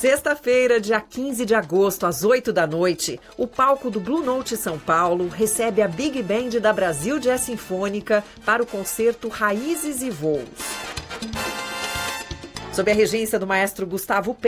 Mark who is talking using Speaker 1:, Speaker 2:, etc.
Speaker 1: Sexta-feira, dia 15 de agosto, às 8 da noite, o palco do Blue Note São Paulo recebe a Big Band da Brasil Jazz Sinfônica para o concerto Raízes e Voos. Sob a regência do maestro Gustavo